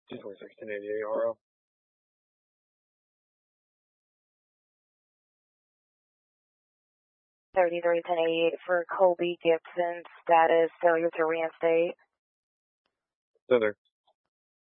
226 1088 RO. 33-1088 for Colby Gibson, status failure to reinstate. So there.